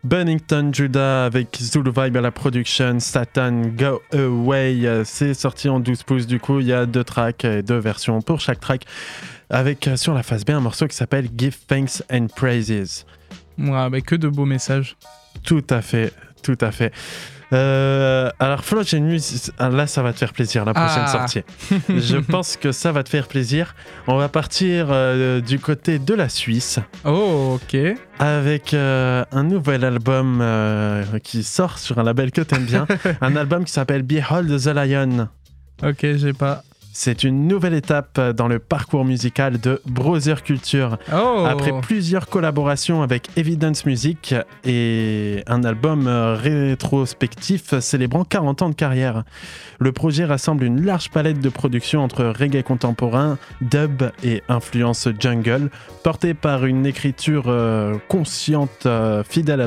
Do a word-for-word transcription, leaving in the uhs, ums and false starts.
Bennington Judah avec Zulu Vibe à la production, Satan Go Away, c'est sorti en douze pouces, du coup il y a deux tracks et deux versions pour chaque track, avec sur la face B un morceau qui s'appelle Give Thanks and Praises. Ouais, bah que de beaux messages. Tout à fait, tout à fait. Euh, alors Flo, j'ai une musique. Là, ça va te faire plaisir la prochaine ah. sortie. Je pense que ça va te faire plaisir. On va partir euh, du côté de la Suisse. Oh, ok. Avec euh, un nouvel album euh, qui sort sur un label que t'aimes bien. Un album qui s'appelle Behold the Lion. Ok, j'ai pas. C'est une nouvelle étape dans le parcours musical de Brother Culture. Oh. Après plusieurs collaborations avec Evidence Music et un album rétrospectif célébrant quarante ans de carrière. Le projet rassemble une large palette de productions entre reggae contemporain, dub et influence jungle, portée par une écriture euh, consciente, euh, fidèle à